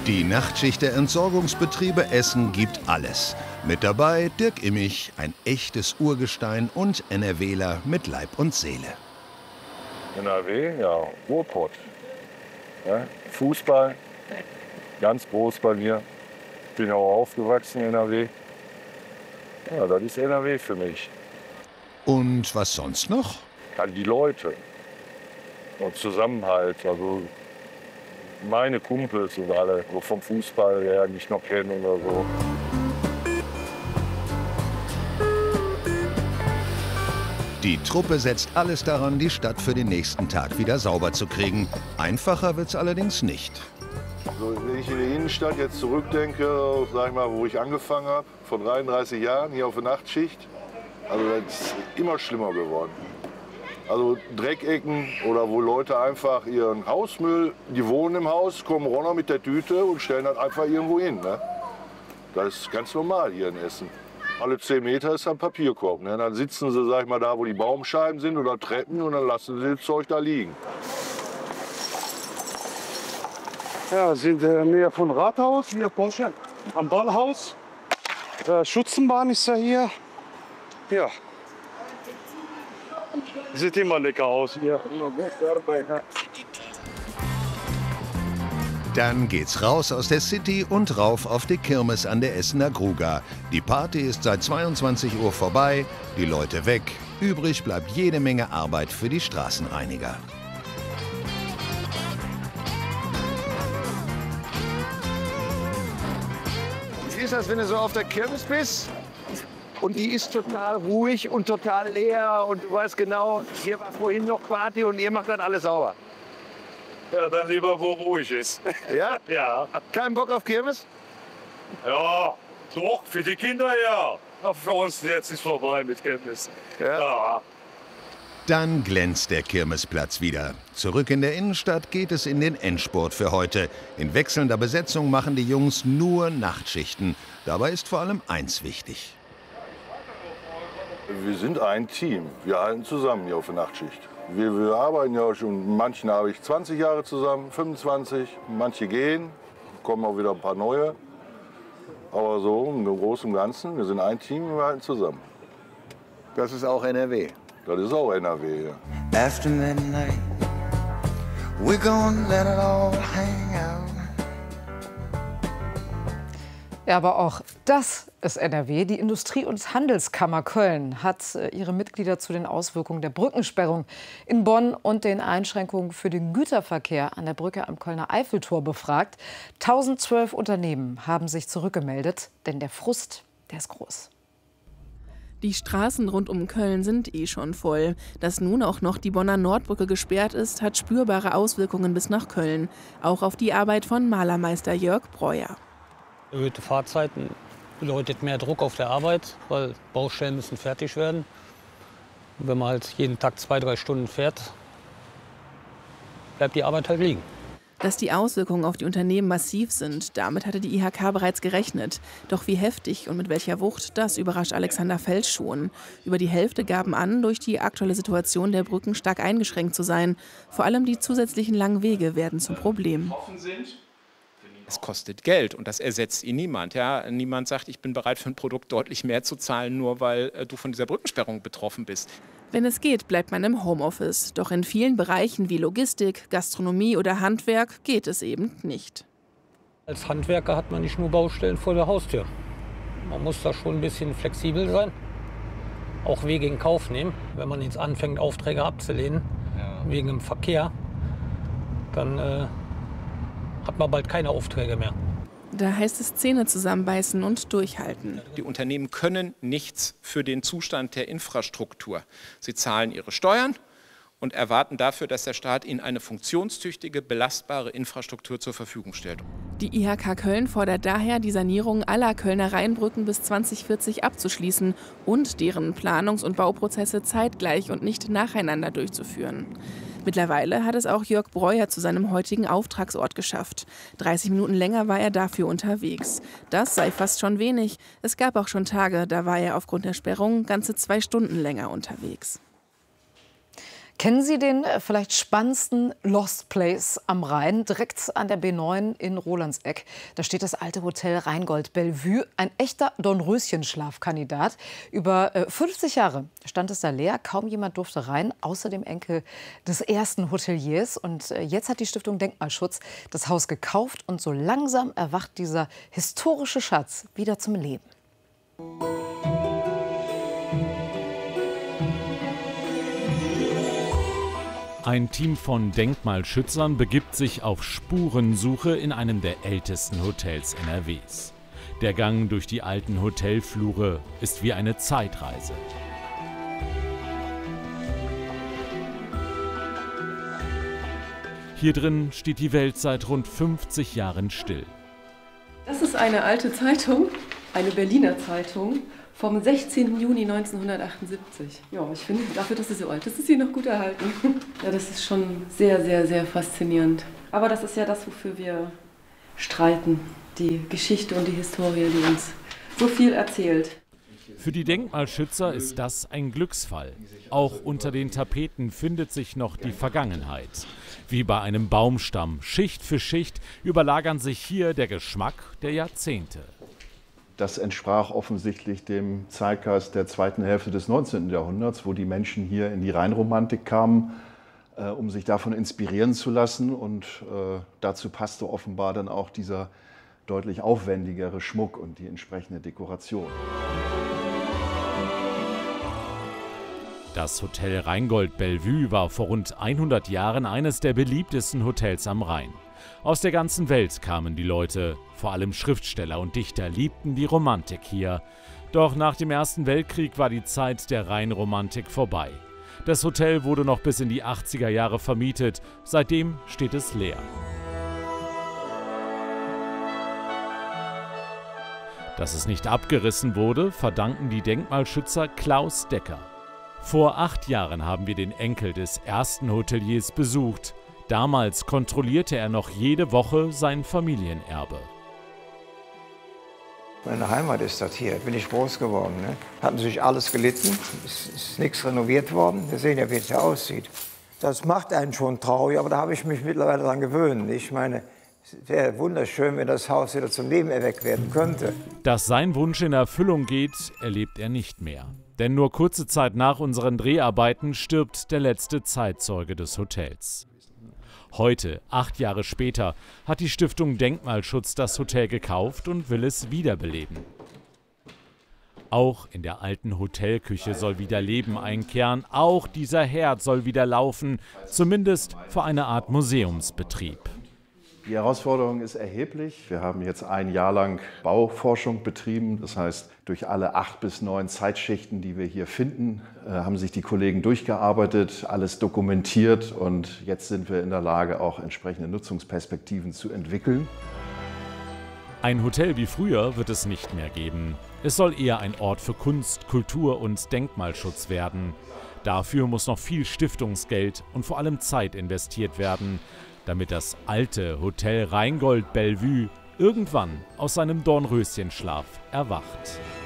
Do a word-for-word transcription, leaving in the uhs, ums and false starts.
Die Nachtschicht der Entsorgungsbetriebe Essen gibt alles. Mit dabei Dirk Immich, ein echtes Urgestein und NRWler mit Leib und Seele. N R W, ja, Ruhrpott. Ja, Fußball, ganz groß bei mir. Bin auch aufgewachsen in N R W. Ja, das ist N R W für mich. Und was sonst noch? Ja, die Leute und Zusammenhalt. Also meine Kumpels und alle, so vom Fußball her, die ich noch kenne oder so. Die Truppe setzt alles daran, die Stadt für den nächsten Tag wieder sauber zu kriegen. Einfacher wird's allerdings nicht. Also, wenn ich in die Innenstadt jetzt zurückdenke, sag ich mal, wo ich angefangen habe, vor dreiunddreißig Jahren hier auf der Nachtschicht, also das ist immer schlimmer geworden. Also Dreckecken oder wo Leute einfach ihren Hausmüll, die wohnen im Haus, kommen runter mit der Tüte und stellen das einfach irgendwo hin. Ne? Das ist ganz normal hier in Essen. Alle zehn Meter ist ein Papierkorb. Ne? Dann sitzen sie, sag ich mal, da, wo die Baumscheiben sind oder Treppen und dann lassen sie das Zeug da liegen. Ja, wir sind in der Nähe von Rathaus, hier Porsche, am Ballhaus. Äh, Schutzenbahn ist ja hier. Ja. Sieht immer lecker aus hier. Dann geht's raus aus der City und rauf auf die Kirmes an der Essener Gruga. Die Party ist seit zweiundzwanzig Uhr vorbei, die Leute weg. Übrig bleibt jede Menge Arbeit für die Straßenreiniger. Wie ist das, wenn du so auf der Kirmes bist? Und die ist total ruhig und total leer und du weißt genau, hier war vorhin noch Party und ihr macht dann alles sauber. Ja, dann lieber, wo ruhig ist. Ja? Ja. Kein Bock auf Kirmes? Ja, doch, für die Kinder ja. Aber für uns jetzt ist vorbei mit Kirmes. Ja. Ja. Dann glänzt der Kirmesplatz wieder. Zurück in der Innenstadt geht es in den Endspurt für heute. In wechselnder Besetzung machen die Jungs nur Nachtschichten. Dabei ist vor allem eins wichtig. Wir sind ein Team. Wir halten zusammen hier auf der Nachtschicht. Wir, wir arbeiten ja schon, manchen habe ich zwanzig Jahre zusammen, fünfundzwanzig. Manche gehen, kommen auch wieder ein paar neue. Aber so im Großen und Ganzen, wir sind ein Team, wir halten zusammen. Das ist auch N R W. Das ist auch N R W, ja. After midnight, we're gonna let it all hang out. Ja, aber auch das ist N R W. Die Industrie- und Handelskammer Köln hat ihre Mitglieder zu den Auswirkungen der Brückensperrung in Bonn und den Einschränkungen für den Güterverkehr an der Brücke am Kölner Eiffeltor befragt. tausendzwölf Unternehmen haben sich zurückgemeldet, denn der Frust, der ist groß. Die Straßen rund um Köln sind eh schon voll. Dass nun auch noch die Bonner Nordbrücke gesperrt ist, hat spürbare Auswirkungen bis nach Köln. Auch auf die Arbeit von Malermeister Jörg Breuer. Erhöhte Fahrzeiten bedeutet mehr Druck auf der Arbeit, weil Baustellen müssen fertig werden. Und wenn man halt jeden Tag zwei, drei Stunden fährt, bleibt die Arbeit halt liegen. Dass die Auswirkungen auf die Unternehmen massiv sind, damit hatte die I H K bereits gerechnet. Doch wie heftig und mit welcher Wucht, das überrascht Alexander Fels schon. Über die Hälfte gaben an, durch die aktuelle Situation der Brücken stark eingeschränkt zu sein. Vor allem die zusätzlichen langen Wege werden zum Problem. Es kostet Geld und das ersetzt ihn niemand. Ja? Niemand sagt, ich bin bereit für ein Produkt deutlich mehr zu zahlen, nur weil äh, du von dieser Brückensperrung betroffen bist. Wenn es geht, bleibt man im Homeoffice. Doch in vielen Bereichen wie Logistik, Gastronomie oder Handwerk geht es eben nicht. Als Handwerker hat man nicht nur Baustellen vor der Haustür. Man muss da schon ein bisschen flexibel sein, auch Wege in Kauf nehmen. Wenn man jetzt anfängt, Aufträge abzulehnen, ja, wegen dem Verkehr, dann äh, hat man bald keine Aufträge mehr. Da heißt es Zähne zusammenbeißen und durchhalten. Die Unternehmen können nichts für den Zustand der Infrastruktur. Sie zahlen ihre Steuern und erwarten dafür, dass der Staat ihnen eine funktionstüchtige, belastbare Infrastruktur zur Verfügung stellt. Die I H K Köln fordert daher, die Sanierung aller Kölner Rheinbrücken bis zwanzig vierzig abzuschließen und deren Planungs- und Bauprozesse zeitgleich und nicht nacheinander durchzuführen. Mittlerweile hat es auch Jörg Breuer zu seinem heutigen Auftragsort geschafft. dreißig Minuten länger war er dafür unterwegs. Das sei fast schon wenig. Es gab auch schon Tage, da war er aufgrund der Sperrung ganze zwei Stunden länger unterwegs. Kennen Sie den äh, vielleicht spannendsten Lost Place am Rhein, direkt an der B neun in Rolandseck? Da steht das alte Hotel Rheingold Bellevue, ein echter Dornröschen-Schlafkandidat. Über äh, fünfzig Jahre stand es da leer, kaum jemand durfte rein, außer dem Enkel des ersten Hoteliers. Und äh, jetzt hat die Stiftung Denkmalschutz das Haus gekauft und so langsam erwacht dieser historische Schatz wieder zum Leben. Ein Team von Denkmalschützern begibt sich auf Spurensuche in einem der ältesten Hotels N R Ws. Der Gang durch die alten Hotelflure ist wie eine Zeitreise. Hier drin steht die Welt seit rund fünfzig Jahren still. Das ist eine alte Zeitung, eine Berliner Zeitung vom sechzehnten Juni neunzehnhundertachtundsiebzig. Ja, ich finde, dafür, dass sie so alt ist, ist sie noch gut erhalten. Ja, das ist schon sehr, sehr, sehr faszinierend. Aber das ist ja das, wofür wir streiten. Die Geschichte und die Historie, die uns so viel erzählt. Für die Denkmalschützer ist das ein Glücksfall. Auch unter den Tapeten findet sich noch die Vergangenheit. Wie bei einem Baumstamm, Schicht für Schicht, überlagern sich hier der Geschmack der Jahrzehnte. Das entsprach offensichtlich dem Zeitgeist der zweiten Hälfte des neunzehnten Jahrhunderts, wo die Menschen hier in die Rheinromantik kamen, äh, um sich davon inspirieren zu lassen. Und äh, dazu passte offenbar dann auch dieser deutlich aufwendigere Schmuck und die entsprechende Dekoration. Das Hotel Rheingold Bellevue war vor rund hundert Jahren eines der beliebtesten Hotels am Rhein. Aus der ganzen Welt kamen die Leute, vor allem Schriftsteller und Dichter liebten die Romantik hier. Doch nach dem Ersten Weltkrieg war die Zeit der Rheinromantik vorbei. Das Hotel wurde noch bis in die achtziger Jahre vermietet, seitdem steht es leer. Dass es nicht abgerissen wurde, verdanken die Denkmalschützer Klaus Decker. Vor acht Jahren haben wir den Enkel des ersten Hoteliers besucht. Damals kontrollierte er noch jede Woche sein Familienerbe. Meine Heimat ist das hier, bin ich groß geworden. Ne? Hat natürlich alles gelitten, es ist nichts renoviert worden. Wir sehen ja, wie es hier aussieht. Das macht einen schon traurig, aber da habe ich mich mittlerweile daran gewöhnt. Ich meine, es wäre wunderschön, wenn das Haus wieder zum Leben erweckt werden könnte. Dass sein Wunsch in Erfüllung geht, erlebt er nicht mehr. Denn nur kurze Zeit nach unseren Dreharbeiten stirbt der letzte Zeitzeuge des Hotels. Heute, acht Jahre später, hat die Stiftung Denkmalschutz das Hotel gekauft und will es wiederbeleben. Auch in der alten Hotelküche soll wieder Leben einkehren, auch dieser Herd soll wieder laufen, zumindest für eine Art Museumsbetrieb. Die Herausforderung ist erheblich. Wir haben jetzt ein Jahr lang Bauforschung betrieben. Das heißt, durch alle acht bis neun Zeitschichten, die wir hier finden, haben sich die Kollegen durchgearbeitet, alles dokumentiert und jetzt sind wir in der Lage, auch entsprechende Nutzungsperspektiven zu entwickeln. Ein Hotel wie früher wird es nicht mehr geben. Es soll eher ein Ort für Kunst, Kultur und Denkmalschutz werden. Dafür muss noch viel Stiftungsgeld und vor allem Zeit investiert werden, damit das alte Hotel Rheingold Bellevue irgendwann aus seinem Dornröschenschlaf erwacht.